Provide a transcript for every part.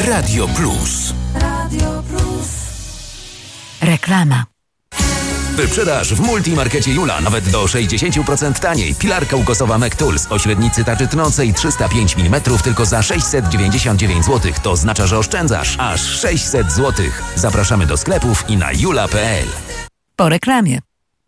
Radio Plus. Reklama. Wyprzedaż w Multimarkecie Jula nawet do 60% taniej. Pilarka ukosowa McTools o średnicy tarczy tnącej 305 mm tylko za 699 zł. To oznacza, że oszczędzasz aż 600 zł. Zapraszamy do sklepów i na jula.pl. Po reklamie.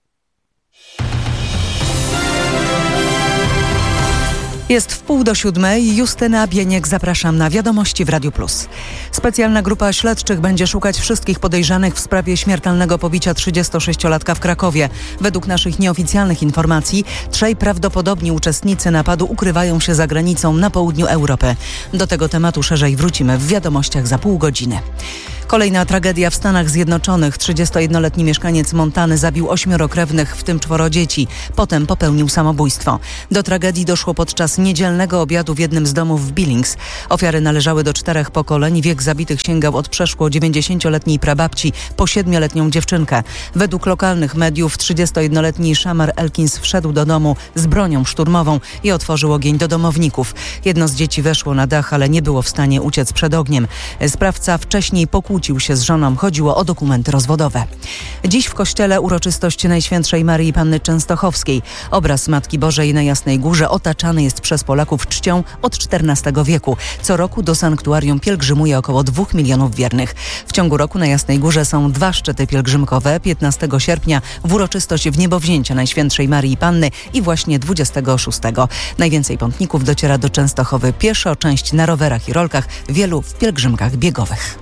Jest 6:30. Justyna Bieniek, zapraszam na Wiadomości w Radiu Plus. Specjalna grupa śledczych będzie szukać wszystkich podejrzanych w sprawie śmiertelnego pobicia 36-latka w Krakowie. Według naszych nieoficjalnych informacji 3 prawdopodobni uczestnicy napadu ukrywają się za granicą na południu Europy. Do tego tematu szerzej wrócimy w Wiadomościach za pół godziny. Kolejna tragedia w Stanach Zjednoczonych. 31-letni mieszkaniec Montany zabił 8 krewnych, w tym 4 dzieci. Potem popełnił samobójstwo. Do tragedii doszło podczas niedzielnego obiadu w jednym z domów w Billings. Ofiary należały do 4 pokoleń. Wiek zabitych sięgał od przeszło 90-letniej prababci po 7-letnią dziewczynkę. Według lokalnych mediów 31-letni Shamar Elkins wszedł do domu z bronią szturmową i otworzył ogień do domowników. Jedno z dzieci weszło na dach, ale nie było w stanie uciec przed ogniem. Sprawca wcześniej pokłócił się z żoną. Chodziło o dokumenty rozwodowe. Dziś w kościele uroczystość Najświętszej Maryi Panny Częstochowskiej. Obraz Matki Bożej na Jasnej Górze otaczany jest przez Polaków czcią od XIV wieku. Co roku do sanktuarium pielgrzymuje około 2 milionów wiernych. W ciągu roku na Jasnej Górze są 2 szczyty pielgrzymkowe. 15 sierpnia w uroczystość Wniebowzięcia Najświętszej Maryi Panny i właśnie 26. Najwięcej pątników dociera do Częstochowy pieszo, część na rowerach i rolkach, wielu w pielgrzymkach biegowych.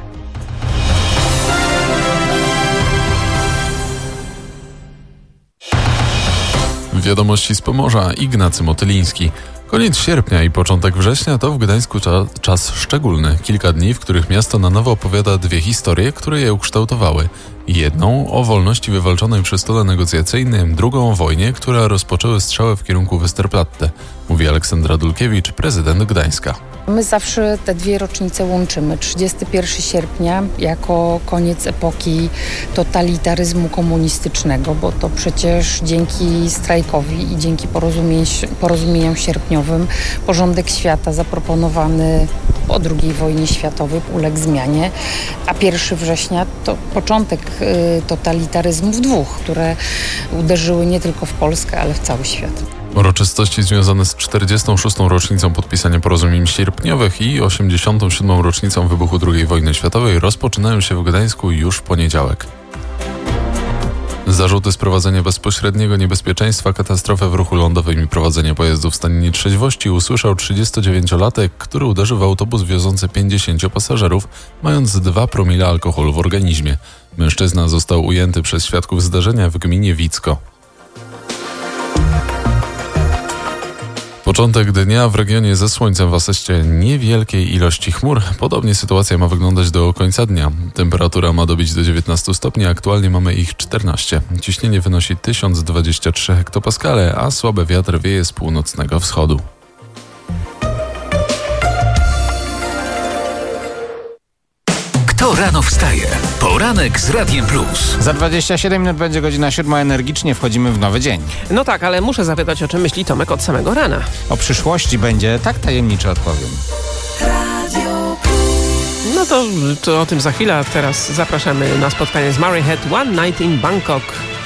Wiadomości z Pomorza. Ignacy Motyliński. Koniec sierpnia i początek września to w Gdańsku czas szczególny. Kilka dni, w których miasto na nowo opowiada 2 historie, które je ukształtowały. Jedną o wolności wywalczonej przy stole negocjacyjnym, drugą o wojnie, która rozpoczęły strzały w kierunku Westerplatte, mówi Aleksandra Dulkiewicz, prezydent Gdańska. My zawsze te 2 rocznice łączymy. 31 sierpnia jako koniec epoki totalitaryzmu komunistycznego, bo to przecież dzięki strajkowi i dzięki porozumieniom sierpniowym porządek świata zaproponowany po II wojnie światowej uległ zmianie, a 1 września to początek totalitaryzmów 2, które uderzyły nie tylko w Polskę, ale w cały świat. Uroczystości związane z 46. rocznicą podpisania porozumień sierpniowych i 87. rocznicą wybuchu II wojny światowej rozpoczynają się w Gdańsku już w poniedziałek. Zarzuty sprowadzenia bezpośredniego niebezpieczeństwa, katastrofy w ruchu lądowym i prowadzenia pojazdu w stanie nietrzeźwości usłyszał 39-latek, który uderzył w autobus wiozący 50 pasażerów, mając 2 promile alkoholu w organizmie. Mężczyzna został ujęty przez świadków zdarzenia w gminie Wicko. Początek dnia w regionie ze słońcem w asyście niewielkiej ilości chmur. Podobnie sytuacja ma wyglądać do końca dnia. Temperatura ma dobić do 19 stopni, a aktualnie mamy ich 14. Ciśnienie wynosi 1023 hektopaskale, a słaby wiatr wieje z północnego wschodu. Kto rano wstaje? Poranek z Radiem Plus. Za 27 minut będzie godzina 7. Energicznie wchodzimy w nowy dzień. No tak, ale muszę zapytać, o czym myśli Tomek od samego rana. O przyszłości będzie tak tajemniczo odpowiem. No to o tym za chwilę, a teraz zapraszamy na spotkanie z Murray Head One Night in Bangkok.